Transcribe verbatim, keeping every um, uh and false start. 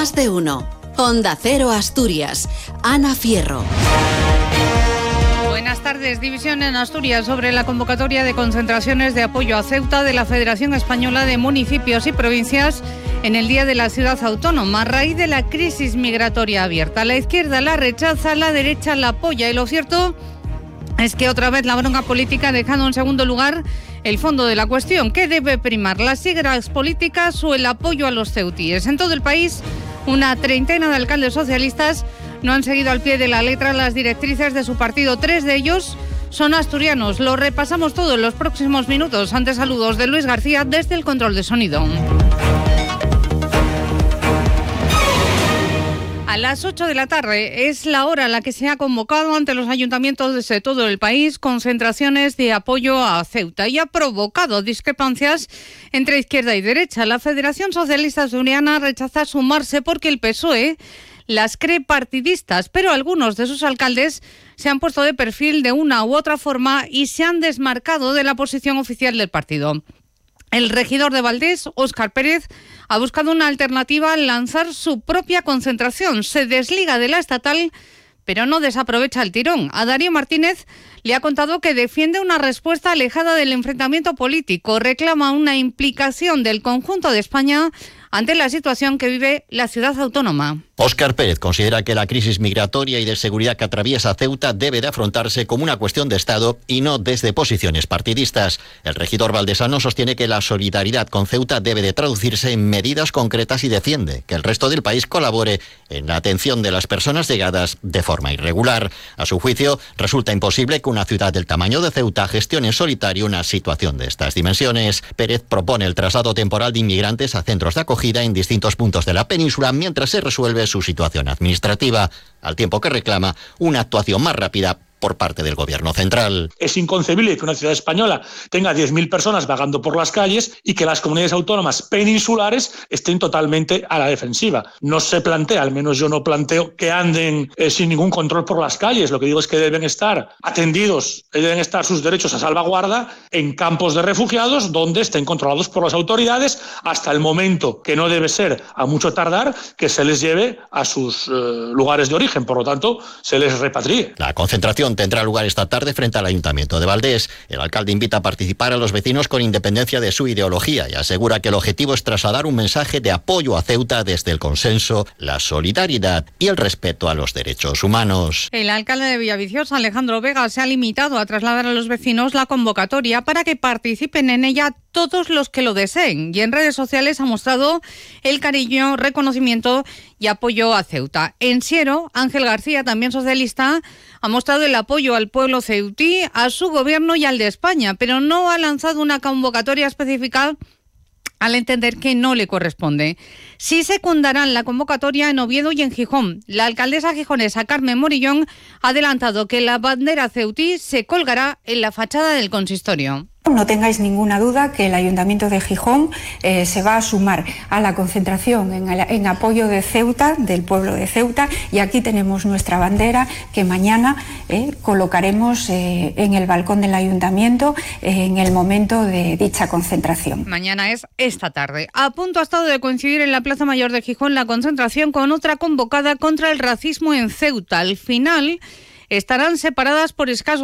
Más de uno. Onda Cero Asturias. Ana Fierro. Buenas tardes. División en Asturias sobre la convocatoria de concentraciones de apoyo a Ceuta de la Federación Española de Municipios y Provincias en el Día de la Ciudad Autónoma, a raíz de la crisis migratoria abierta. La izquierda la rechaza, la derecha la apoya, y lo cierto es que otra vez la bronca política ha dejado en segundo lugar el fondo de la cuestión. ¿Qué debe primar, las siglas políticas o el apoyo a los ceutíes? En todo el país, una treintena de alcaldes socialistas no han seguido al pie de la letra las directrices de su partido. Tres de ellos son asturianos. Lo repasamos todo en los próximos minutos. Antes, saludos de Luis García desde el control de sonido. A las ocho de la tarde es la hora en la que se ha convocado ante los ayuntamientos de todo el país concentraciones de apoyo a Ceuta, y ha provocado discrepancias entre izquierda y derecha. La Federación Socialista Asturiana rechaza sumarse porque el P S O E las cree partidistas, pero algunos de sus alcaldes se han puesto de perfil de una u otra forma y se han desmarcado de la posición oficial del partido. El regidor de Valdés, Óscar Pérez, ha buscado una alternativa al lanzar su propia concentración. Se desliga de la estatal, pero no desaprovecha el tirón. A Darío Martínez le ha contado que defiende una respuesta alejada del enfrentamiento político. Reclama una implicación del conjunto de España ante la situación que vive la ciudad autónoma. Óscar Pérez considera que la crisis migratoria y de seguridad que atraviesa Ceuta debe de afrontarse como una cuestión de Estado y no desde posiciones partidistas. El regidor valdesano sostiene que la solidaridad con Ceuta debe de traducirse en medidas concretas y defiende que el resto del país colabore en la atención de las personas llegadas de forma irregular. A su juicio, resulta imposible que una ciudad del tamaño de Ceuta gestione en solitario una situación de estas dimensiones. Pérez propone el traslado temporal de inmigrantes a centros de acogida en distintos puntos de la península mientras se resuelve su situación administrativa, al tiempo que reclama una actuación más rápida por parte del gobierno central. Es inconcebible que una ciudad española tenga diez mil personas vagando por las calles y que las comunidades autónomas peninsulares estén totalmente a la defensiva. No se plantea, al menos yo no planteo, que anden eh, sin ningún control por las calles. Lo que digo es que deben estar atendidos, deben estar sus derechos a salvaguarda en campos de refugiados donde estén controlados por las autoridades hasta el momento, que no debe ser a mucho tardar, que se les lleve a sus eh, lugares de origen. Por lo tanto, se les repatrie. La concentración tendrá lugar esta tarde frente al Ayuntamiento de Valdés. El alcalde invita a participar a los vecinos con independencia de su ideología y asegura que el objetivo es trasladar un mensaje de apoyo a Ceuta desde el consenso, la solidaridad y el respeto a los derechos humanos. El alcalde de Villaviciosa, Alejandro Vega, se ha limitado a trasladar a los vecinos la convocatoria para que participen en ella todos los que lo deseen, y en redes sociales ha mostrado el cariño, reconocimiento y apoyo a Ceuta. En Siero, Ángel García, también socialista, ha mostrado el apoyo al pueblo ceutí, a su gobierno y al de España, pero no ha lanzado una convocatoria específica al entender que no le corresponde. Sí secundarán la convocatoria en Oviedo y en Gijón. La alcaldesa gijonesa Carmen Morillón ha adelantado que la bandera ceutí se colgará en la fachada del consistorio. No tengáis ninguna duda que el Ayuntamiento de Gijón eh, se va a sumar a la concentración en, en apoyo de Ceuta, del pueblo de Ceuta, y aquí tenemos nuestra bandera que mañana eh, colocaremos eh, en el balcón del Ayuntamiento eh, en el momento de dicha concentración. Mañana es esta tarde. A punto ha estado de coincidir en la Plaza Mayor de Gijón la concentración con otra convocada contra el racismo en Ceuta. Al final estarán separadas por escasos